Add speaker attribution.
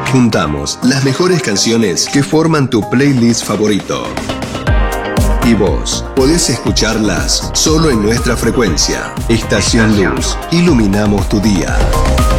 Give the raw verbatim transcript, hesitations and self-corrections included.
Speaker 1: Juntamos las mejores canciones que forman tu playlist favorito. Y vos podés escucharlas solo en nuestra frecuencia. Estación Luz. Iluminamos tu día.